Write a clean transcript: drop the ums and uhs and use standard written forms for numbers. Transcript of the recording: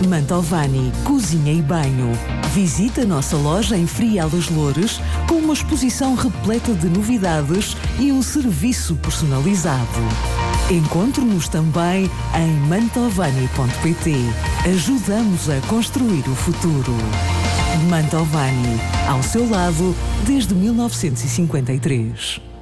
Mantovani Cozinha e Banho. Visita a nossa loja em Frial das Loures com uma exposição repleta de novidades e um serviço personalizado. Encontre-nos também em mantovani.pt. Ajudamos a construir o futuro. Mantovani, ao seu lado desde 1953.